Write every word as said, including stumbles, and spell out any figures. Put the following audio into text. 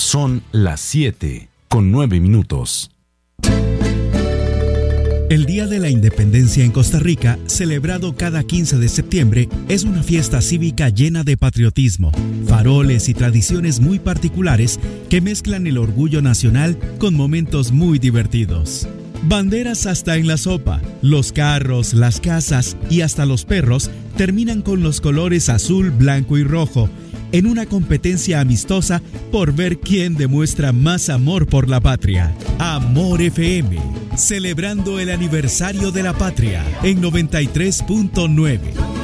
Son las siete con nueve minutos. El Día de la Independencia en Costa Rica, celebrado cada quince de septiembre, es una fiesta cívica llena de patriotismo, faroles y tradiciones muy particulares que mezclan el orgullo nacional con momentos muy divertidos. Banderas hasta en la sopa, los carros, las casas y hasta los perros terminan con los colores azul, blanco y rojo, en una competencia amistosa por ver quién demuestra más amor por la patria. Amor F M, celebrando el aniversario de la patria en noventa y tres punto nueve.